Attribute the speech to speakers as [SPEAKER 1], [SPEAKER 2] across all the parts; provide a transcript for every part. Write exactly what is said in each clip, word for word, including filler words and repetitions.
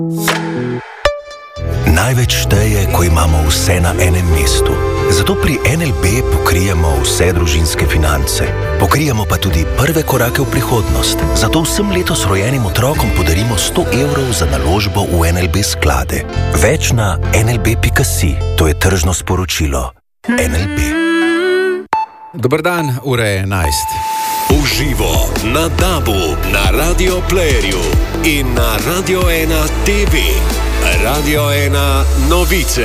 [SPEAKER 1] Največ šteje, ko imamo vse na enem mestu. Zato pri en el be pokrijemo vse družinske finance. Pokrijemo pa tudi prve korake v prihodnost. Zato vsem letos rojenim otrokom podarimo sto evrov za naložbo v en el be sklade. Več na en el be pika si. To je tržno sporočilo. en el be.
[SPEAKER 2] Dober dan, ura je enajst.
[SPEAKER 3] Uživo na dabu, na Radio Playerju in na Radio ena te ve. Radio ena novice.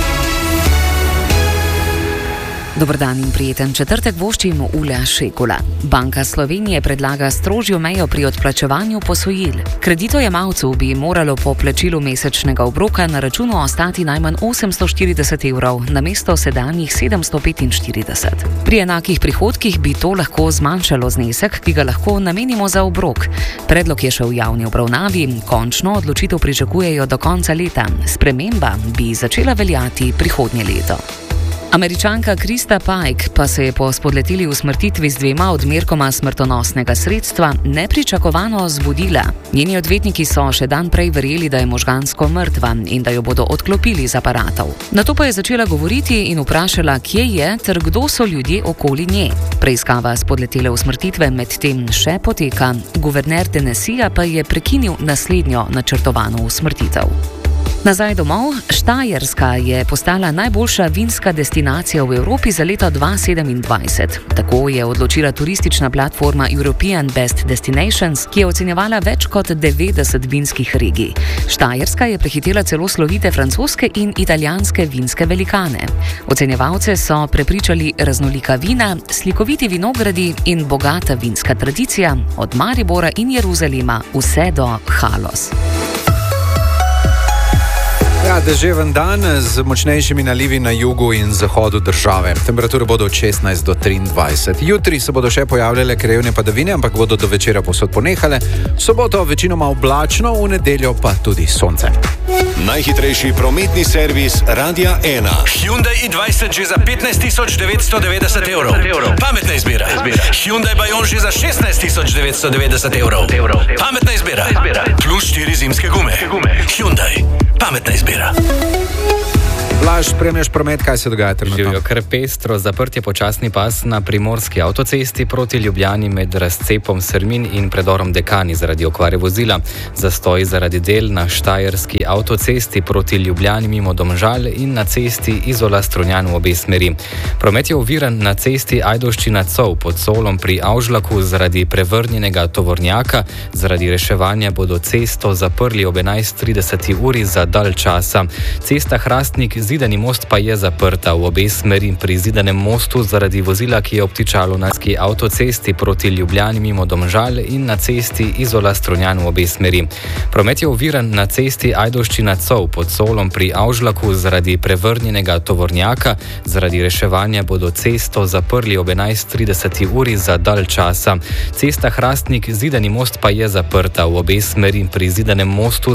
[SPEAKER 4] Dober dan in prijeten četrtek voščim Ula Šekula. Banka Slovenije predlaga strožjo mejo pri odplačevanju posojil. Kreditojemalcu bi moralo po plačilu mesečnega obroka na računu ostati najmanj osemsto štirideset evrov, namesto sedanjih sedemsto petinštirideset. Pri enakih prihodkih bi to lahko zmanjšalo znesek, ki ga lahko namenimo za obrok. Predlog je še v javni obravnavi, končno odločitev pričakujejo do konca leta. Sprememba bi začela veljati prihodnje leto. Američanka Krista Pike pa se je po spodleteli usmrtitvi z dvema odmerkoma smrtonosnega sredstva nepričakovano zbudila. Njeni odvetniki so še dan prej verjeli, da je možgansko mrtva in da jo bodo odklopili z aparatov. Nato pa je začela govoriti in vprašala, kje je ter kdo so ljudje okoli nje. Preiskava spodletele usmrtitve medtem še poteka, guverner Tennesseeja pa je prekinil naslednjo načrtovano usmrtitev. Nazaj domov, Štajerska je postala najboljša vinska destinacija v Evropi za leto dva tisoč sedemindvajset. Tako je odločila turistična platforma European Best Destinations, ki je ocenjevala več kot devetdeset vinskih regij. Štajerska je prehitela celo slovite francoske in italijanske vinske velikane. Ocenjevalce so prepričali raznolika vina, slikoviti vinogradi in bogata vinska tradicija, od Maribora in Jeruzalema vse do Halos.
[SPEAKER 2] Ja, deževen dan z močnejšimi nalivi na jugu in zahodu države. Temperature bodo od šestnajst do triindvajset. Jutri se bodo še pojavljale krajevne padavine, ampak bodo do večera povsod ponehale. V soboto večinoma oblačno, v nedeljo pa tudi sonce.
[SPEAKER 3] Najhitrejši prometni servis Radia ena.
[SPEAKER 5] Hyundai i dvajset že za petnajst tisoč devetsto devetdeset evrov. Pametna izbira. Hyundai Bayon že za šestnajst tisoč devetsto devetdeset evrov. Pametna izbira. Plus štiri zimske gume. Hyundai. Pametna izbira.
[SPEAKER 2] Blaž, spremljaš promet, kaj se dogaja trenutno?
[SPEAKER 6] Živijo kar pestro, zaprt je počasni pas na primorski avtocesti proti Ljubljani med razcepom Sermin in predorom Dekani zaradi okvare vozila. Zastoj zaradi del na štajerski avtocesti proti Ljubljani mimo Domžal in na cesti Izola-Strunjan v obe smeri. Promet je oviran na cesti Ajdovščina-Cov pod Solom pri Avžlaku zaradi prevrnjenega tovornjaka. Zaradi reševanja bodo cesto zaprli ob enajst trideset uri za dalj časa. Cesta Hrastnik Zidani most pa je zaprta v obe smeri pri Zidanem mostu zaradi vozila, ki je obtičalo na avtocesti proti Ljubljani mimo Domžal in na cesti Izola-Strunjan v obe smeri. Promet je oviran na cesti Ajdovščina-Cov pod Solom pri Avžlaku zaradi prevrnjenega tovornjaka. Zaradi reševanja bodo cesto zaprli ob enajst trideset uri za dalj časa. Cesta Hrastnik Zidani most pa je zaprta v obe smeri pri Zidanem mostu